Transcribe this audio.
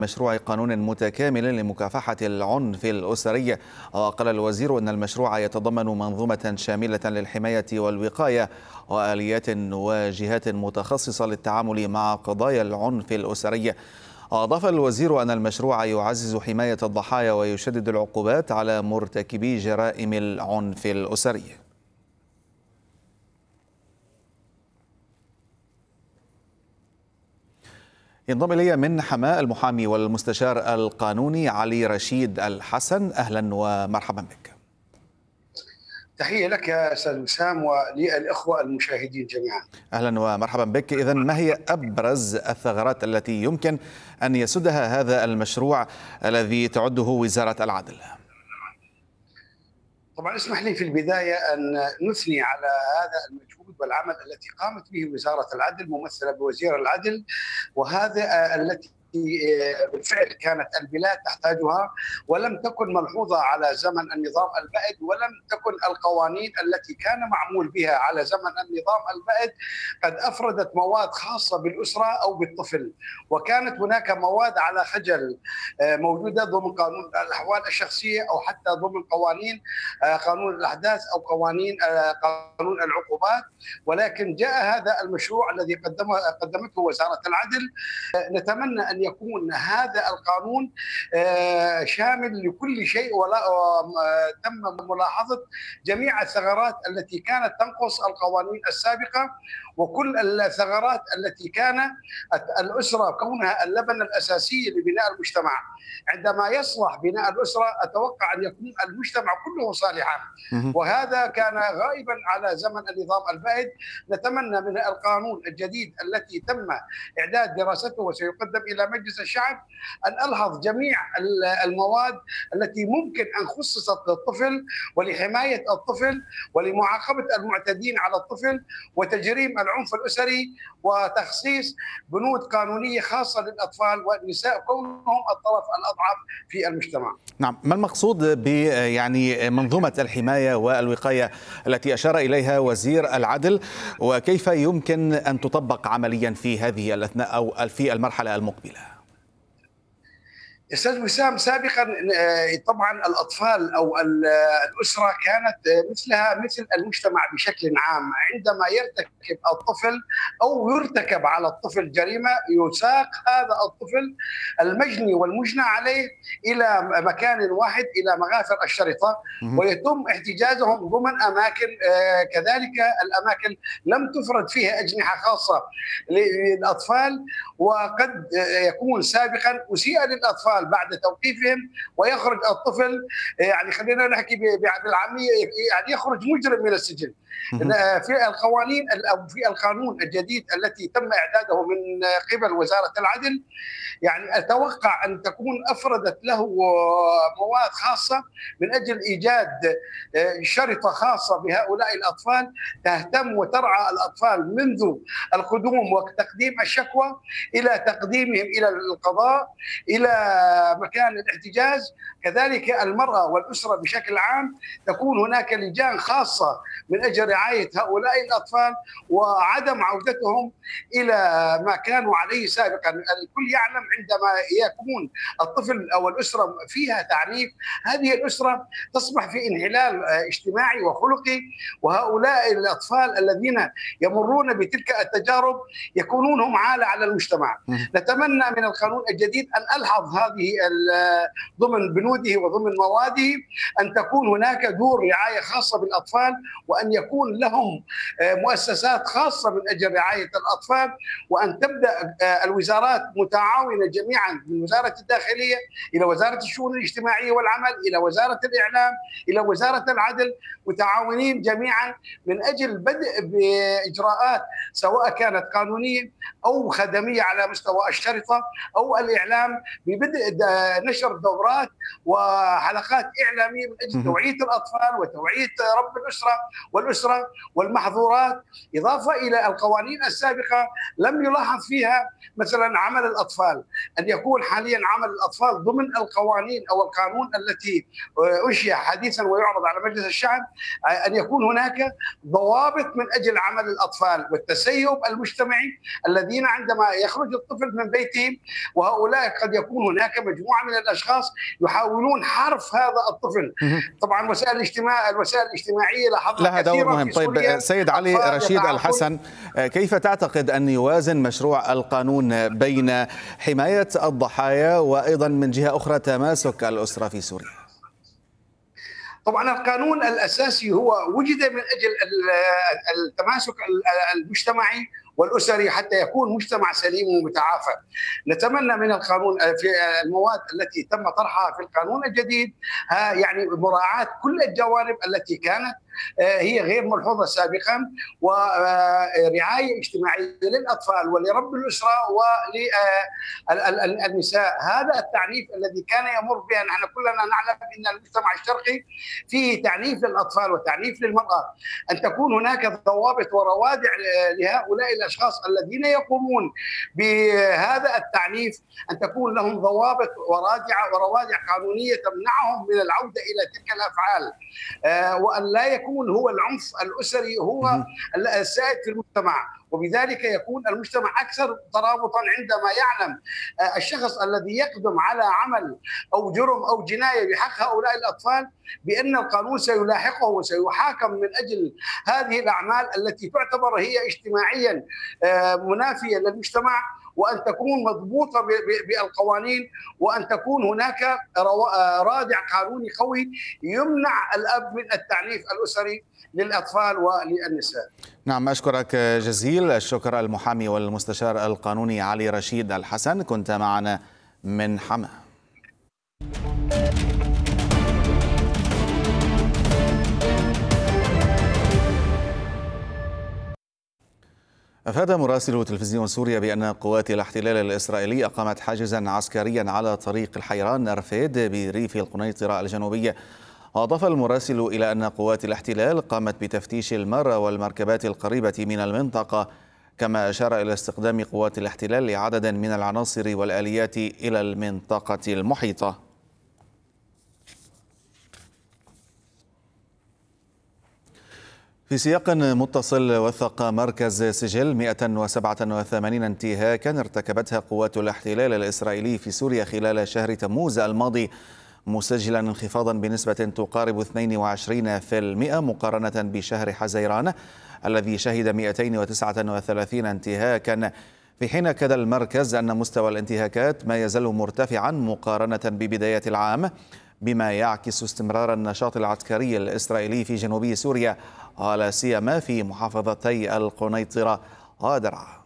مشروع قانون متكامل لمكافحة العنف الأسري. وقال الوزير أن المشروع يتضمن منظومة شاملة للحماية والوقاية وآليات وجهات متخصصة للتعامل مع قضايا العنف الأسري. أضاف الوزير أن المشروع يعزز حماية الضحايا ويشدد العقوبات على مرتكبي جرائم العنف الأسري. ينضم إلي من حماة المحامي والمستشار القانوني علي رشيد الحسن. أهلا ومرحبا بك. تحية لك يا أستاذ وسام وللإخوة المشاهدين جميعا. أهلا ومرحبا بك. إذن ما هي أبرز الثغرات التي يمكن أن يسدها هذا المشروع الذي تعده وزارة العدل؟ طبعا اسمح لي في البداية أن نثني على هذا المجهود والعمل التي قامت به وزارة العدل ممثلة بوزير العدل، وهذا التي بالفعل كانت البلاد تحتاجها ولم تكن ملحوظة على زمن النظام البائد، ولم تكن القوانين التي كان معمول بها على زمن النظام البائد قد أفردت مواد خاصة بالأسرة أو بالطفل، وكانت هناك مواد على خجل موجودة ضمن قانون الأحوال الشخصية أو حتى ضمن قوانين قانون الأحداث أو قانون العقوبات. ولكن جاء هذا المشروع الذي قدمته وزارة العدل. نتمنى أن يكون هذا القانون شامل لكل شيء، ولا تم ملاحظة جميع الثغرات التي كانت تنقص القوانين السابقة، وكل الثغرات التي كان الأسرة كونها اللبنة الأساسية لبناء المجتمع. عندما يصلح بناء الأسرة أتوقع أن يكون المجتمع كله صالحا، وهذا كان غائبا على زمن النظام البائد. نتمنى من القانون الجديد التي تم إعداد دراسته وسيقدم إلى مجلس الشعب أن ألحظ جميع المواد التي ممكن أن خصصت للطفل ولحماية الطفل ولمعاقبة المعتدين على الطفل وتجريم العنف الأسري، وتخصيص بنود قانونية خاصة للأطفال والنساء كونهم الطرف الأضعف في المجتمع. نعم، ما المقصود يعني منظومة الحماية والوقاية التي أشار إليها وزير العدل، وكيف يمكن أن تطبق عمليا في هذه الأثناء أو في المرحلة المقبلة؟ استاذ وسام، سابقا طبعا الاطفال او الاسره كانت مثل المجتمع بشكل عام. عندما يرتكب الطفل او يرتكب على الطفل جريمه يساق هذا الطفل المجني والمجنى عليه الى مكان واحد، الى مغافر الشرطه، ويتم احتجازهم ضمن اماكن. كذلك الاماكن لم تفرد فيها اجنحه خاصه للاطفال، وقد يكون سابقا اسيء للاطفال بعد توقيفهم ويخرج الطفل، يعني خلينا نحكي بالعاميه، يعني يخرج مجرم من السجن. في القوانين او في القانون الجديد التي تم اعداده من قبل وزاره العدل، يعني اتوقع ان تكون افردت له مواد خاصه من اجل ايجاد شرطه خاصه بهؤلاء الاطفال تهتم وترعى الاطفال منذ القدوم وتقديم الشكوى الى تقديمهم الى القضاء الى مكان الاحتجاز. كذلك المراه والاسره بشكل عام تكون هناك لجان خاصه من اجل رعايه هؤلاء الاطفال وعدم عودتهم الى ما كانوا عليه سابقا. الكل يعلم عندما يكون الطفل او الاسره فيها تعنيف، هذه الاسره تصبح في انحلال اجتماعي وخلقي، وهؤلاء الاطفال الذين يمرون بتلك التجارب يكونون هم عالة على المجتمع. نتمنى من القانون الجديد ان الحظ هذه ضمن بنوده وضمن مواده ان تكون هناك دور رعايه خاصه بالاطفال، وان يكون لهم مؤسسات خاصه من اجل رعايه الاطفال، وان تبدا الوزارات متعاونه جميعا من وزاره الداخليه الى وزاره الشؤون الاجتماعيه والعمل الى وزاره الاعلام الى وزاره العدل، متعاونين جميعا من اجل بدء باجراءات سواء كانت قانونيه او خدميه على مستوى الشرطه او الاعلام، ببدء نشر دورات وحلقات إعلامية من أجل توعية الأطفال وتوعية رب والأسرة والمحظورات، إضافة إلى القوانين السابقة لم يلاحظ فيها مثلا عمل الأطفال. أن يكون حاليا عمل الأطفال ضمن القوانين أو القانون التي أنشئ حديثا ويعرض على مجلس الشعب، أن يكون هناك ضوابط من أجل عمل الأطفال والتسيب المجتمعي الذين عندما يخرج الطفل من بيتهم، وهؤلاء قد يكون هناك مجموعة من الأشخاص يحاولون حرف هذا الطفل. طبعا الوسائل الاجتماعية لاحظنا لها دور مهم. في طيب سيد علي رشيد الحسن، كيف تعتقد أن يوازن مشروع القانون بين حماية الضحايا وأيضا من جهة أخرى تماسك الأسرة في سوريا؟ طبعا القانون الأساسي هو وجد من أجل التماسك المجتمعي والأسري حتى يكون مجتمع سليم ومتعافى. نتمنى من القانون في المواد التي تم طرحها في القانون الجديد يعني مراعاة كل الجوانب التي كانت هي غير ملحوظة سابقا، ورعاية اجتماعية للأطفال ولرب الأسرة وللنساء. هذا التعنيف الذي كان يمر بها، نحن كلنا نعلم أن المجتمع الشرقي فيه تعنيف للأطفال وتعنيف للمرأة. أن تكون هناك ضوابط وروادع لهؤلاء الأشخاص الذين يقومون بهذا التعنيف، أن تكون لهم ضوابط وروادع قانونية تمنعهم من العودة إلى تلك الأفعال، وأن لا يكون هو العنف الأسري هو السائد في المجتمع. وبذلك يكون المجتمع أكثر ترابطا عندما يعلم الشخص الذي يقدم على عمل أو جرم أو جناية بحق هؤلاء الأطفال بأن القانون سيلاحقه وسيحاكم من أجل هذه الأعمال التي تعتبر هي اجتماعيا منافية للمجتمع، وأن تكون مضبوطة بالقوانين، وأن تكون هناك رادع قانوني قوي يمنع الأب من التعنيف الأسري للأطفال وللنساء. نعم، أشكرك جزيل الشكر المحامي والمستشار القانوني علي رشيد الحسن، كنت معنا من حماة. أفاد مراسل تلفزيون سوريا بأن قوات الاحتلال الإسرائيلي أقامت حاجزا عسكريا على طريق الحيران نرفيد بريف القنيطرة الجنوبية. أضاف المراسل إلى أن قوات الاحتلال قامت بتفتيش المارة والمركبات القريبة من المنطقة، كما أشار إلى استخدام قوات الاحتلال لعدد من العناصر والآليات إلى المنطقة المحيطة. في سياق متصل، وثق مركز سجل 187 انتهاكا ارتكبتها قوات الاحتلال الإسرائيلي في سوريا خلال شهر تموز الماضي، مسجلا انخفاضا بنسبة تقارب 22% مقارنة بشهر حزيران الذي شهد 239 انتهاكا، في حين كذا المركز أن مستوى الانتهاكات ما يزال مرتفعا مقارنة ببداية العام، بما يعكس استمرار النشاط العسكري الإسرائيلي في جنوب سوريا، ولا سيما في محافظتي القنيطرة ودرعا.